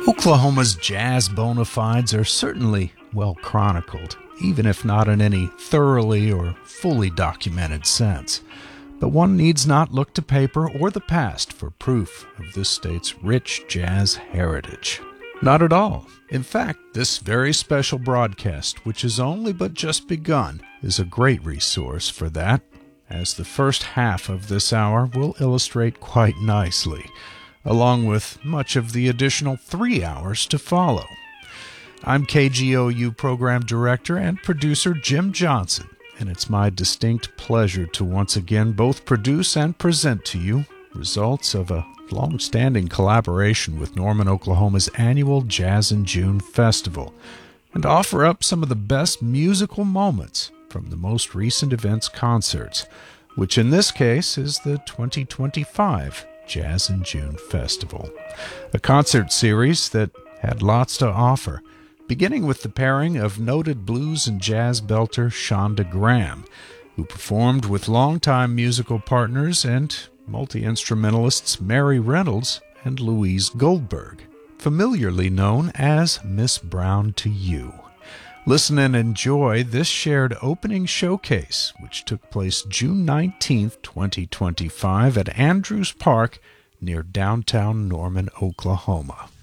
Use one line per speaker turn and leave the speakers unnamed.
Oklahoma's jazz bona fides are certainly well chronicled, even if not in any thoroughly or fully documented sense. But one needs not look to paper or the past for proof of this state's rich jazz heritage. Not at all. In fact, this very special broadcast, which has only but just begun, is a great resource for that, as the first half of this hour will illustrate quite nicely, along with much of the additional 3 hours to follow. I'm KGOU Program Director and Producer Jim Johnson, and it's my distinct pleasure to once again both produce and present to you results of a long-standing collaboration with Norman, Oklahoma's annual Jazz in June Festival, and offer up some of the best musical moments from the most recent event's concerts, which in this case is the 2025 Jazz in June Festival, a concert series that had lots to offer, beginning with the pairing of noted blues and jazz belter Shonda Graham, who performed with longtime musical partners and multi-instrumentalists Mary Reynolds and Louise Goldberg, familiarly known as Miss Brown to You. Listen and enjoy this shared opening showcase, which took place June 19th, 2025 at Andrews Park near downtown Norman, Oklahoma.